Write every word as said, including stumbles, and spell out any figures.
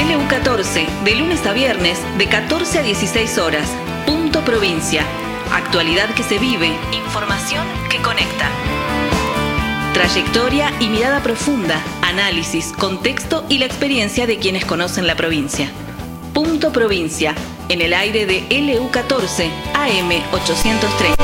L U catorce, de lunes a viernes, de catorce a dieciséis horas. Punto Provincia. Actualidad que se vive, información que conecta. Trayectoria y mirada profunda, análisis, contexto y la experiencia de quienes conocen la provincia. Punto Provincia, en el aire de L U catorce, A M ochocientos treinta.